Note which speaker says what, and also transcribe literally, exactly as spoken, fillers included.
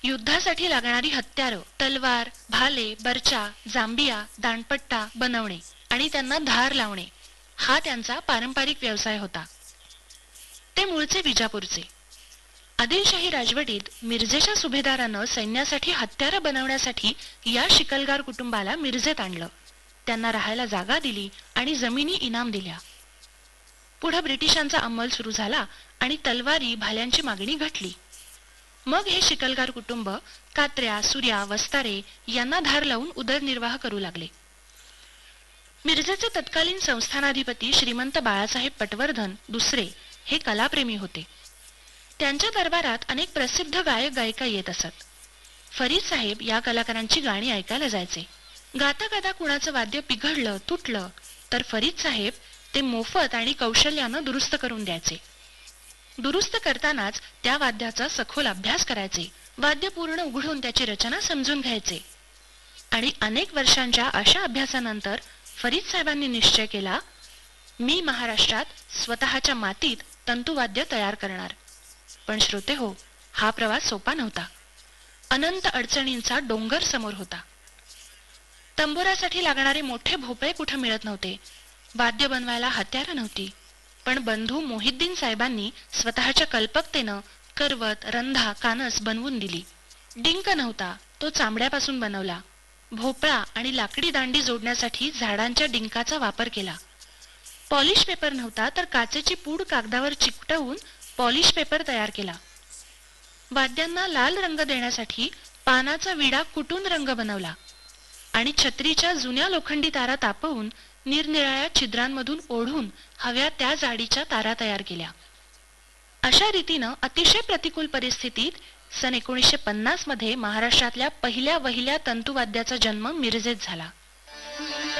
Speaker 1: युद्धासाठी लागणारी हत्यारं, तलवार, भाले, बर्चा, जांबिया, दांडपट्टा बनवणे आणि त्यांना धार लावणे हा त्यांचा पारंपरिक व्यवसाय होता. ते मूळचे विजापूरचे. आदिलशाही राजवटीत मिर्झेच्या सुभेदारानं सैन्यासाठी हत्यारं बनवण्यासाठी या शिकलगार कुटुंबाला मिर्झेत आणलं. त्यांना राहायला जागा दिली आणि जमिनी इनाम दिल्या. पुढे ब्रिटिशांचा अंमल सुरू झाला आणि तलवारी, भाल्यांची मागणी घटली. मग हे शिकलगार कुटुंब कात्र्या, सुर्या, वस्तारे यांना धार लावून उदरनिर्वाह करू लागले. मिर्झेचे तत्कालीन संस्थानाधिपती श्रीमंत बाळासाहेब पटवर्धन दुसरे हे कलाप्रेमी होते. त्यांच्या दरबारात अनेक प्रसिद्ध गायक गायिका येत असत. फरीद साहेब या कलाकारांची गाणी ऐकायला जायचे. गाता गाता कुणाचं वाद्य बिघडलं, तुटलं तर फरीद साहेब ते मोफत आणि कौशल्यानं दुरुस्त करून द्यायचे. दुरुस्त करतानाच त्या वाद्याचा सखोल अभ्यास करायचे. वाद्य पूर्ण उघडून त्याची रचना समजून घ्यायचे. आणि अनेक वर्षांच्या अशा अभ्यासानंतर फरीद साहेबांनी निश्चय केला, मी महाराष्ट्रात स्वतःच्या मातीत तंतुवाद्य तयार करणार. पण श्रोते हो, हा प्रवास सोपा नव्हता. अनंत अडचणींचा डोंगर समोर होता. तंबोरासाठी लागणारे मोठे भोपळे कुठे मिळत नव्हते. वाद्य बनवायला हत्यारं नव्हती. पण बंधू मोहिद्दीन साहेबांनी स्वतःच्या कल्पकतेनं करवत, रंधा, कानस बनवून दिली. डिंक नव्हता, तो चांबड्यापासून बनवला. भोपळा आणि लाकडी दांडी जोडण्यासाठी झाडांच्या डिंकाचा वापर केला. पॉलिश पेपर नव्हता तर काचेची पूड कागदावर चिकटवून पॉलिश पेपर तयार केला. वाद्यांना लाल रंग देण्यासाठी पानाचा विडा कुटून रंग बनवला आणि छत्रीच्या जुन्या लोखंडी तारा तापवून निरनिराळ्या छिद्रांमधून ओढून हव्या त्या जाडीच्या तारा तयार केल्या. अशा रीतीनं अतिशय प्रतिकूल परिस्थितीत सन एकोणीसशे पन्नास मध्ये महाराष्ट्रातल्या पहिल्या वहिल्या तंतुवाद्याचा जन्म मिरजेत झाला.